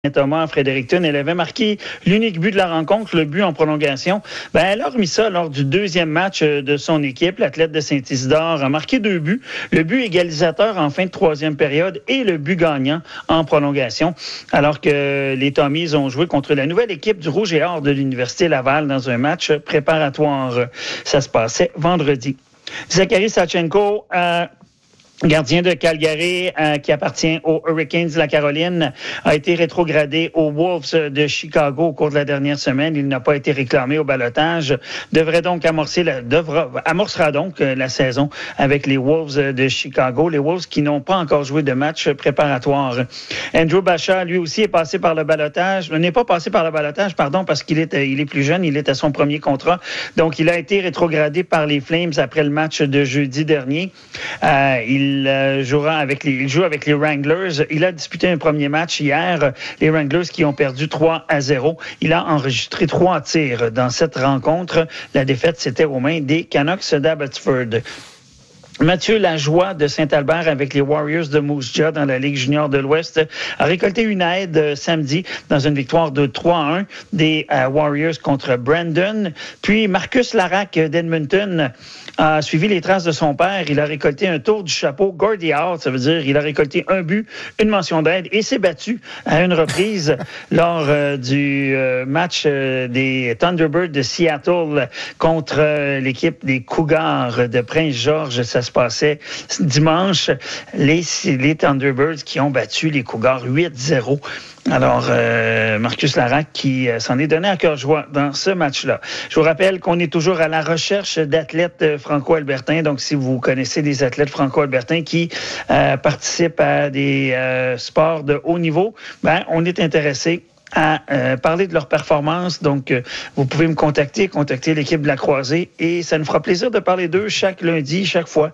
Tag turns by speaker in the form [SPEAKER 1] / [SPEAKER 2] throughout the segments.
[SPEAKER 1] Thomas, Fredericton, elle avait marqué l'unique but de la rencontre, le but en prolongation. Elle a remis ça lors du deuxième match de son équipe. L'athlète de Saint-Isidore a marqué 2 buts. Le but égalisateur en fin de troisième période et le but gagnant en prolongation. Alors que les Tommies ont joué contre la nouvelle équipe du Rouge et Or de l'Université Laval dans un match préparatoire. Ça se passait vendredi. Zachary Sachenko gardien de Calgary qui appartient aux Hurricanes de la Caroline, a été rétrogradé aux Wolves de Chicago au cours de la dernière semaine. Il n'a pas été réclamé au ballottage. Amorcera donc la saison avec les Wolves de Chicago. Les Wolves qui n'ont pas encore joué de match préparatoire. Andrew Basha, lui aussi, n'est pas passé par le ballottage, parce qu'il est plus jeune. Il est à son premier contrat. Donc, il a été rétrogradé par les Flames après le match de jeudi dernier. Il joue avec les Wranglers. Il a disputé un premier match hier. Les Wranglers qui ont perdu 3-0. Il a enregistré 3 tirs dans cette rencontre. La défaite, c'était aux mains des Canucks d'Abbotsford. Mathieu Lajoie de Saint-Albert avec les Warriors de Moose Jaw dans la Ligue junior de l'Ouest a récolté une aide samedi dans une victoire de 3-1 des Warriors contre Brandon. Puis Marcus Larac d'Edmonton a suivi les traces de son père. Il a récolté un tour du chapeau Gordie Howe, ça veut dire il a récolté un but, une mention d'aide et s'est battu à une reprise lors du match des Thunderbirds de Seattle contre l'équipe des Cougars de Prince-Georges. Ça se passait dimanche. Les Thunderbirds qui ont battu les Cougars 8-0. Alors, Marcus Larac qui s'en est donné à cœur joie dans ce match-là. Je vous rappelle qu'on est toujours à la recherche d'athlètes franco-albertains. Donc, si vous connaissez des athlètes franco-albertains qui participent à des sports de haut niveau, on est intéressé à parler de leur performance. Donc, vous pouvez me contacter l'équipe de la Croisée et ça nous fera plaisir de parler d'eux chaque lundi, chaque fois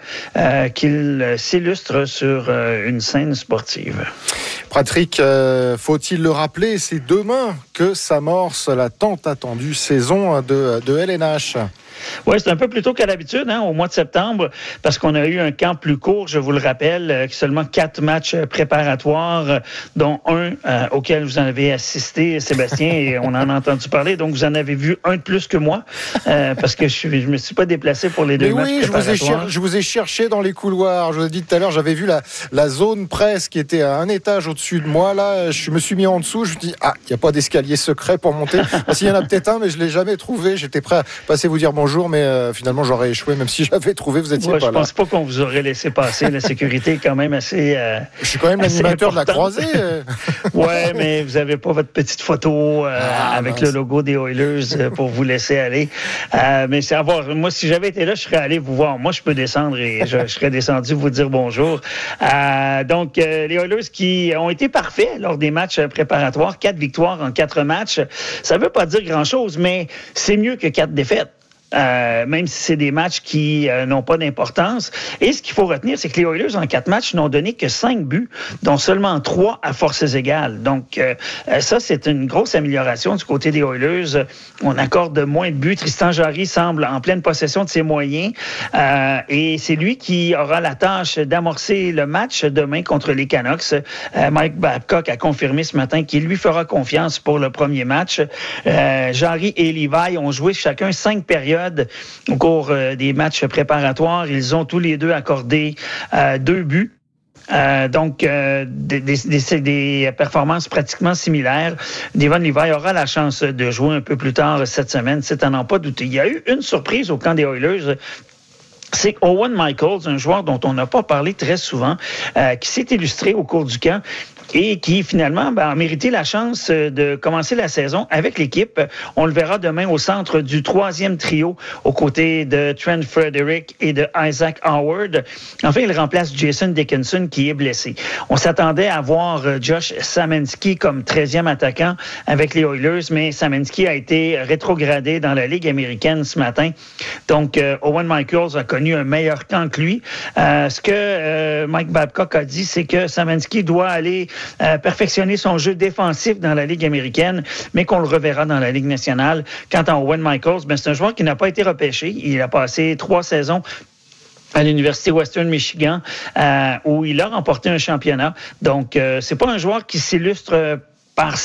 [SPEAKER 1] qu'ils s'illustrent sur une scène sportive.
[SPEAKER 2] Patrick, faut-il le rappeler, c'est demain que s'amorce la tant attendue saison de LNH.
[SPEAKER 1] Oui, c'est un peu plus tôt qu'à l'habitude, au mois de septembre, parce qu'on a eu un camp plus court, je vous le rappelle, seulement 4 matchs préparatoires, dont un auquel vous en avez assisté, Sébastien, et on en a entendu parler. Donc, vous en avez vu un de plus que moi, parce que je me suis pas déplacé pour les 2 matchs préparatoires.
[SPEAKER 2] Je vous ai cherché dans les couloirs. Je vous ai dit tout à l'heure, j'avais vu la zone presse qui était à un étage au-dessus de moi. Là, je me suis mis en dessous. Je me dis, il n'y a pas d'escalier secret pour monter. Parce qu'il y en a peut-être un, mais je l'ai jamais trouvé. J'étais prêt à passer vous dire bonjour, mais finalement j'aurais échoué, même si j'avais trouvé, vous étiez pas là.
[SPEAKER 1] Je pense pas qu'on vous aurait laissé passer. La sécurité est quand même assez.
[SPEAKER 2] Je suis quand même l'animateur de la Croisée.
[SPEAKER 1] Ouais, mais vous avez pas votre petite photo avec le logo des Oilers pour vous laisser aller. Mais c'est à voir. Moi, si j'avais été là, je serais allé vous voir. Moi, je peux descendre et je serais descendu vous dire bonjour. Donc, les Oilers qui ont été parfaits lors des matchs préparatoires, 4 victoires en 4 matchs. Ça veut pas dire grand-chose, mais c'est mieux que 4 défaites. Même si c'est des matchs qui n'ont pas d'importance. Et ce qu'il faut retenir, c'est que les Oilers, en 4 matchs, n'ont donné que 5 buts, dont seulement 3 à forces égales. Donc, ça, c'est une grosse amélioration du côté des Oilers. On accorde moins de buts. Tristan Jarry semble en pleine possession de ses moyens. Et c'est lui qui aura la tâche d'amorcer le match demain contre les Canucks. Mike Babcock a confirmé ce matin qu'il lui fera confiance pour le premier match. Jarry et Levi ont joué chacun 5 périodes au cours des matchs préparatoires. Ils ont tous les deux accordé 2 buts. Donc, des performances pratiquement similaires. Devon Levi aura la chance de jouer un peu plus tard cette semaine, c'est à n'en pas douter. Il y a eu une surprise au camp des Oilers. C'est Owen Michaels, un joueur dont on n'a pas parlé très souvent, qui s'est illustré au cours du camp et qui, finalement, a mérité la chance de commencer la saison avec l'équipe. On le verra demain au centre du 3e trio, aux côtés de Trent Frederick et de Isaac Howard. Enfin, il remplace Jason Dickinson, qui est blessé. On s'attendait à voir Josh Samansky comme 13e attaquant avec les Oilers, mais Samansky a été rétrogradé dans la Ligue américaine ce matin. Donc, Owen Michaels a connu un meilleur camp que lui. Ce que Mike Babcock a dit, c'est que Samansky doit aller perfectionner son jeu défensif dans la Ligue américaine, mais qu'on le reverra dans la Ligue nationale. Quant à Owen Michaels, c'est un joueur qui n'a pas été repêché. Il a passé 3 saisons à l'Université Western Michigan, où il a remporté un championnat. Donc, c'est pas un joueur qui s'illustre par